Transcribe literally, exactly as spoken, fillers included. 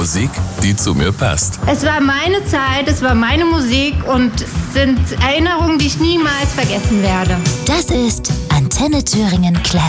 Musik, die zu mir passt. Es war meine Zeit, es war meine Musik und sind Erinnerungen, die ich niemals vergessen werde. Das ist Antenne Thüringen Classic.